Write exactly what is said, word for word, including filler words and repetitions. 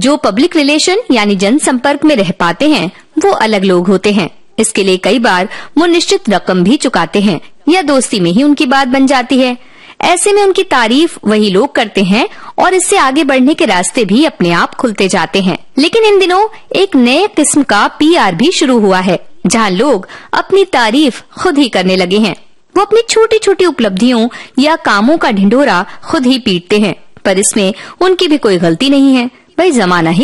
जो public relation यानी जनसंपर्क में रह पाते हैं वो अलग लोग होते हैं। इसके लिए कई बार वो निश्चित रकम भी चुकाते हैं या दोस्ती में ही उनकी बात बन जाती है। ऐसे में उनकी तारीफ वही लोग करते हैं और इससे आगे बढ़ने के रास्ते भी अपने आप खुलते जाते हैं। लेकिन इन दिनों एक नए किस्म का पीआर भी शुरू हुआ है, जहां लोग अपनी तारीफ खुद ही करने लगे हैं। वो अपनी छोटी छोटी उपलब्धियों या कामों का ढिंढोरा खुद ही पीटते हैं, पर इसमें उनकी भी कोई गलती नहीं है, भाई जमाना ही